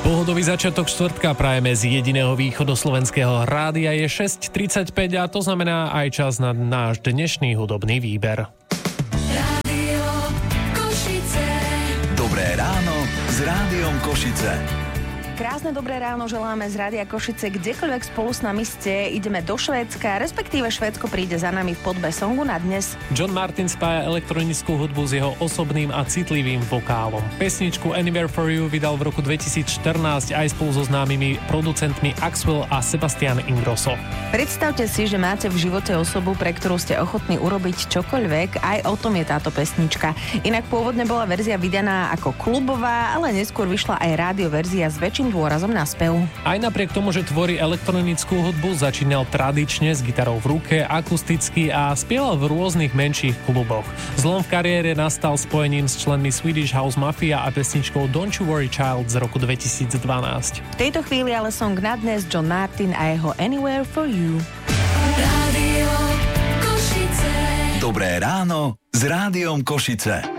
Pohodový začiatok štvrtka prajeme z jediného východoslovenského rádia. Je 6:35 a to znamená aj čas na náš dnešný hudobný výber. Rádio Košice. Dobré ráno s Rádiom Košice. Krásne dobré ráno želáme z Rádia Košice, kdekoľvek spolu s nami ste. Ideme do Švédska, respektíve Švédsko príde za nami v podobe songu na dnes. John Martin spája elektronickú hudbu s jeho osobným a citlivým vokálom. Pesničku Anywhere for You vydal v roku 2014 aj spolu so známymi producentmi Axwell a Sebastian Ingrosso. Predstavte si, že máte v živote osobu, pre ktorú ste ochotní urobiť čokoľvek, aj o tom je táto pesnička. Inak pôvodne bola verzia vydaná ako klubová, ale neskôr vyšla aj rádioverzia s väčším dôrazom na spev. Aj napriek tomu, že tvorí elektronickú hudbu, začínal tradične s gitarou v ruke, akusticky a spieval v rôznych menších kluboch. Zlom v kariére nastal spojením s členmi Swedish House Mafia a pesničkou Don't You Worry Child z roku 2012. V tejto chvíli ale song na dnes John Martin a jeho Anywhere for You. Rádio Košice. Dobré ráno s Rádiom Košice.